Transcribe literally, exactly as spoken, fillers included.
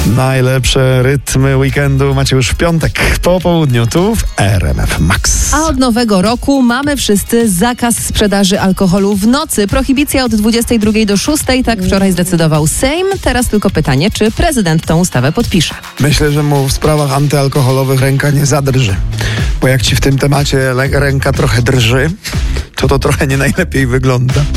Najlepsze rytmy weekendu macie już w piątek po południu tu w R M F Max. A od nowego roku mamy wszyscy zakaz sprzedaży alkoholu w nocy. Prohibicja od dwudziestej drugiej do szóstej, tak wczoraj zdecydował Sejm. Teraz tylko pytanie, czy prezydent tą ustawę podpisze. Myślę, że mu w sprawach antyalkoholowych ręka nie zadrży. Bo jak ci w tym temacie le- ręka trochę drży, to to trochę nie najlepiej wygląda.